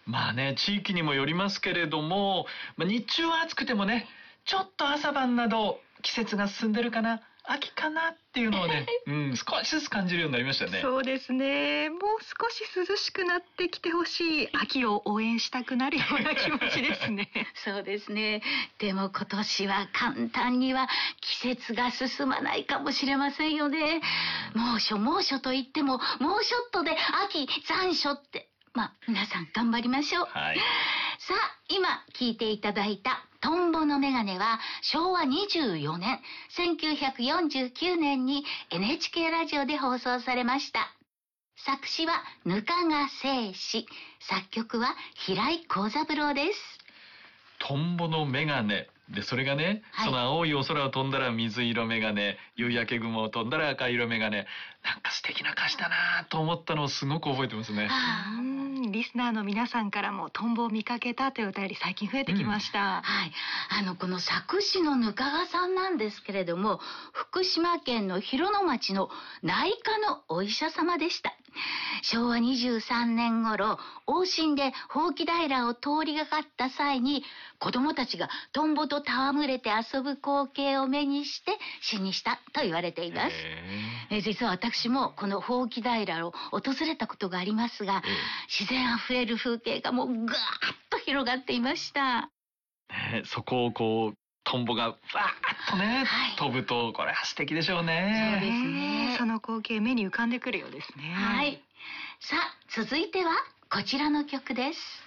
まあね、地域にもよりますけれども、日中は暑くてもね、ちょっと朝晩など季節が進んでるかな、秋かなっていうのをね、少しずつ感じるようになりましたね。 そうですね。もう少し涼しくなってきてほしい。秋を応援したくなるような気持ちですね。 そうですね。でも今年は簡単には季節が進まないかもしれませんよね。猛暑と言っても、もうちょっとで秋残暑って。皆さん頑張りましょう。 はい。 さあ、今聞いていただいたトンボのメガネは昭和24年、1949年に NHK ラジオで放送されました。作詞は額賀清史、作曲は平井幸三郎です。 トンボのメガネで、それがね、その青いお空を飛んだら水色メガネ、夕焼け雲を飛んだら赤色メガネ、なんか素敵な歌詞だなと思ったのをすごく覚えてますね。 リスナーの皆さんからもトンボを見かけたというお便り最近増えてきました。 この作詞の額賀さんなんですけれども、福島県の広野町の内科のお医者様でした。昭和23年頃、往診でほうき平を通りがかった際に、子供たちがトンボと戯れて遊ぶ光景を目にして詩にしたと言われています。実は私もこのほうき平を訪れたことがありますが、自然あふれる風景がもうガーッと広がっていました。 そこをこうトンボがわーっとね、飛ぶと、これは素敵でしょうね。 そうですね。 その光景目に浮かんでくるようですね。 さあ、続いてはこちらの曲です。